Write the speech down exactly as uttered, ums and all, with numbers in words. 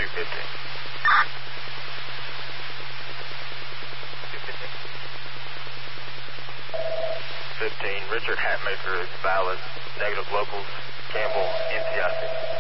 fifteen. fifteen, Richard Hatmaker is valid. Negative locals, Campbell, N T I C.